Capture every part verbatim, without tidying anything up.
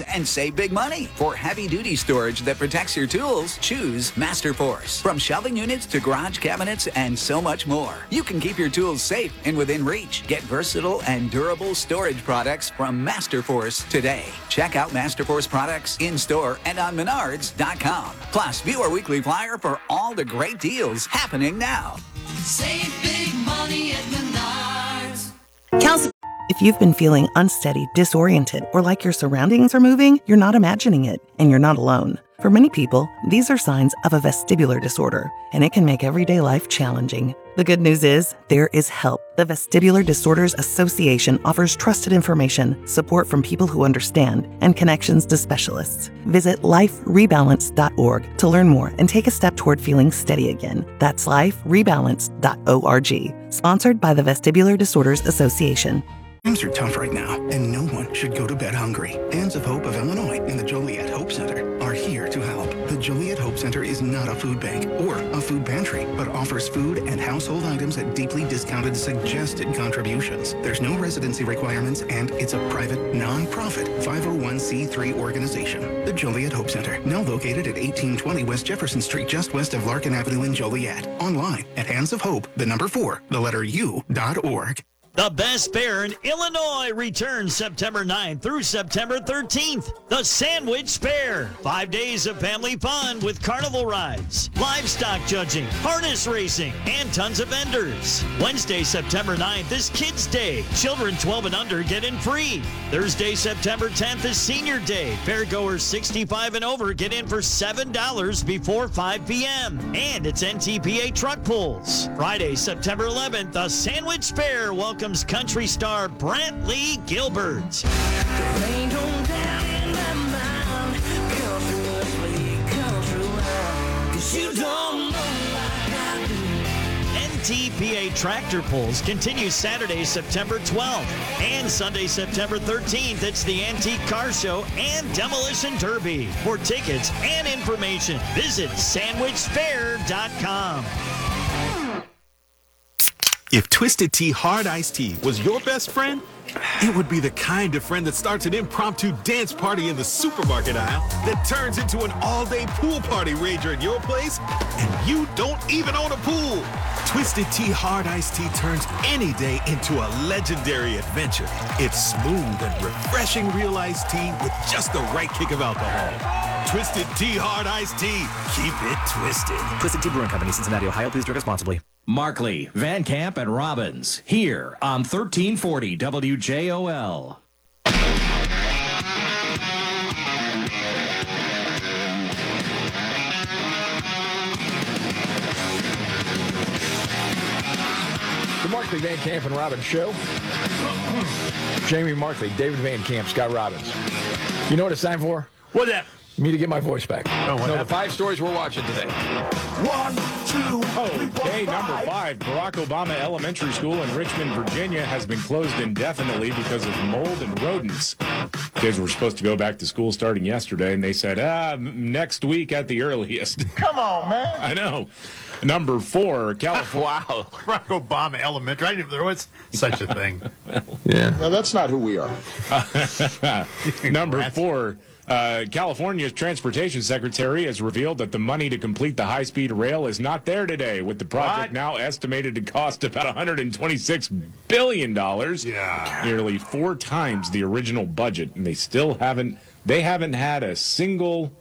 tools and save big money. For heavy-duty storage that protects your tools, choose Masterforce. From shelving units to garage cabinets and so much more, you can keep your tools safe and within reach. Get versatile and durable storage products from Masterforce today. Check out Masterforce products in-store and on Menards dot com. Plus, view our weekly flyer for all the great deals happening now. Save big money at Menards. Kelsey. If you've been feeling unsteady, disoriented, or like your surroundings are moving, you're not imagining it, and you're not alone. For many people, these are signs of a vestibular disorder, and it can make everyday life challenging. The good news is, there is help. The Vestibular Disorders Association offers trusted information, support from people who understand, and connections to specialists. Visit life rebalance dot org to learn more and take a step toward feeling steady again. That's life rebalance dot org. Sponsored by the Vestibular Disorders Association. Times are tough right now, and no one should go to bed hungry. Hands of Hope of Illinois and the Joliet Hope Center are here to help. The Joliet Hope Center is not a food bank or a food pantry, but offers food and household items at deeply discounted suggested contributions. There's no residency requirements, and it's a private, non-profit five oh one c three organization. The Joliet Hope Center, now located at eighteen twenty West Jefferson Street, just west of Larkin Avenue in Joliet. Online at Hands of Hope, the number four, the letter U, dot org. The Best Bear in Illinois returns September ninth through September thirteenth. The Sandwich Fair. Five days of family fun with carnival rides, livestock judging, harness racing, and tons of vendors. Wednesday, September ninth is Kids Day. Children twelve and under get in free. Thursday, September tenth is Senior Day. Fairgoers sixty-five and over get in for seven dollars before five p.m. And it's N T P A truck pulls. Friday, September eleventh, the Sandwich Fair welcomes country star Brantley Gilbert. N T P A Tractor Pulls continues Saturday, September twelfth, and Sunday, September thirteenth. It's the Antique Car Show and Demolition Derby. For tickets and information, visit sandwich fair dot com. If Twisted Tea Hard Iced Tea was your best friend, it would be the kind of friend that starts an impromptu dance party in the supermarket aisle that turns into an all-day pool party rager at your place, and you don't even own a pool. Twisted Tea Hard Iced Tea turns any day into a legendary adventure. It's smooth and refreshing real iced tea with just the right kick of alcohol. Twisted Tea Hard Iced Tea. Keep it twisted. Twisted Tea Brewing Company, Cincinnati, Ohio. Please drink responsibly. Markley, Van Camp, and Robbins, here on thirteen forty W J O L. The Markley, Van Camp, and Robbins Show. Jamie Markley, David Van Camp, Scott Robbins. You know what it's time for? What's that? Me to get my voice back. Oh, what no, happened? the five stories we're watching today. One, two, Okay, number five, Barack Obama Elementary School in Richmond, Virginia has been closed indefinitely because of mold and rodents. Kids were supposed to go back to school starting yesterday, and they said, ah, m- next week at the earliest. Come on, man. I know. Number four, California. Wow. Barack Obama Elementary. I didn't know there was such a thing. Yeah. Now, that's not who we are. Number four, uh, California's Transportation Secretary has revealed that the money to complete the high-speed rail is not there today, with the project What? now estimated to cost about one hundred twenty-six billion dollars. Yeah. Nearly four times the original budget, and they still haven't, they haven't had a single,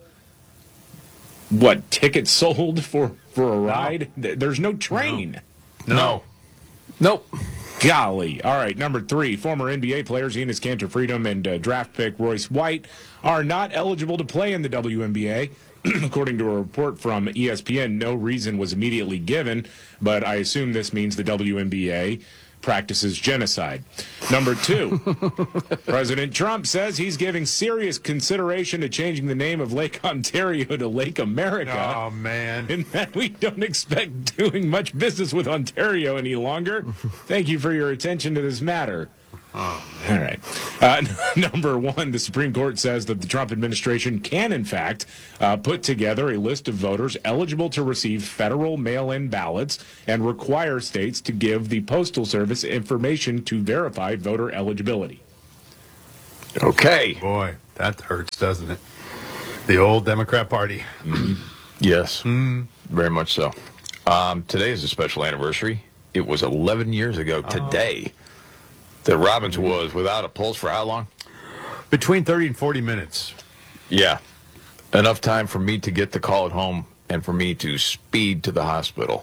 what, ticket sold for, for a ride? Th- There's no train. No. no. Nope. Golly. All right, number three, former N B A players Enes Kanter Freedom and uh, draft pick Royce White are not eligible to play in the W N B A. According to a report from E S P N, no reason was immediately given, but I assume this means the W N B A practices genocide. Number two, President Trump says he's giving serious consideration to changing the name of Lake Ontario to Lake America. Oh, man. And that we don't expect doing much business with Ontario any longer. Thank you for your attention to this matter. Oh, All right. Uh, number one, the Supreme Court says that the Trump administration can, in fact, uh, put together a list of voters eligible to receive federal mail-in ballots and require states to give the Postal Service information to verify voter eligibility. Okay. Boy, that hurts, doesn't it? The old Democrat Party. Mm-hmm. Yes, mm. very much so. Um, today is a special anniversary. It was eleven years ago today oh. that Robbins was without a pulse for how long? Between thirty and forty minutes. Yeah. Enough time for me to get the call at home and for me to speed to the hospital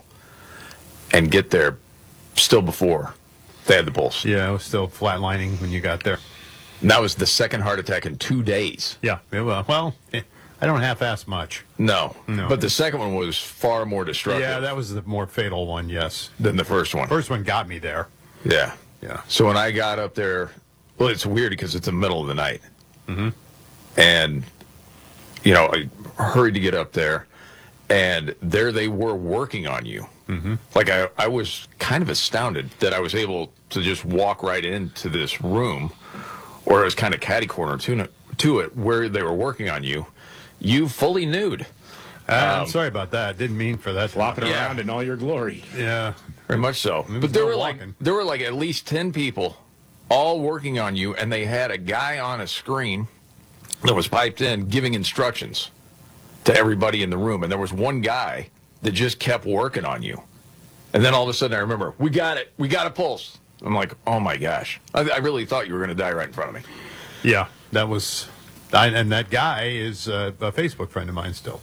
and get there still before they had the pulse. Yeah, it was still flatlining when you got there. And that was the second heart attack in two days. Yeah, well, well I don't half-ass much. No, no, but the second one was far more destructive. Yeah, that was the more fatal one, yes. Than the first one. First one got me there. Yeah. Yeah. So when I got up there, well, it's weird because it's the middle of the night. Mm-hmm. And, you know, I hurried to get up there, and there they were working on you. Mm-hmm. Like, I, I was kind of astounded that I was able to just walk right into this room, or it was kind of catty-corner to, to it, where they were working on you. You fully nude. Uh, um, I'm sorry about that. Didn't mean for that. Flopping yeah. around in all your glory. Yeah. Very much so. But there were like there were like at least ten people all working on you, and they had a guy on a screen that was piped in giving instructions to everybody in the room. And there was one guy that just kept working on you. And then all of a sudden I remember, we got it. We got a pulse. I'm like, oh my gosh. I, I really thought you were going to die right in front of me. Yeah, that was... I, and that guy is uh, a Facebook friend of mine still.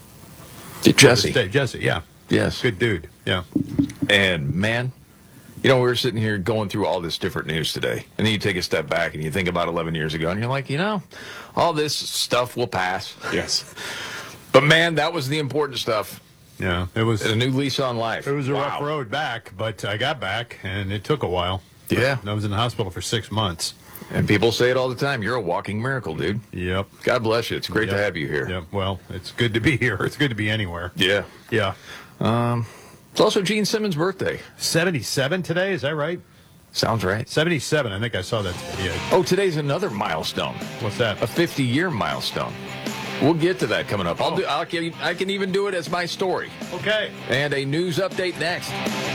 Jesse. Jesse, yeah. Yes. Good dude, yeah. And, man, you know, we were sitting here going through all this different news today. And then you take a step back and you think about eleven years ago, and you're like, you know, all this stuff will pass. Yes. But, man, that was the important stuff. Yeah, it was... A new lease on life. It was a wow. rough road back, but I got back, and it took a while. Yeah. I was in the hospital for six months. And people say it all the time. You're a walking miracle, dude. Yep. God bless you. It's great yep. to have you here. Yep. Well, it's good to be here. It's good to be anywhere. Yeah. Yeah. Um, it's also Gene Simmons' birthday. seventy-seven today, is that right? Sounds right. seventy-seven. I think I saw that. Yeah. Oh, today's another milestone. What's that? A fifty-year milestone. We'll get to that coming up. I'll oh. do. I'll, I can even do it as my story. Okay. And a news update next.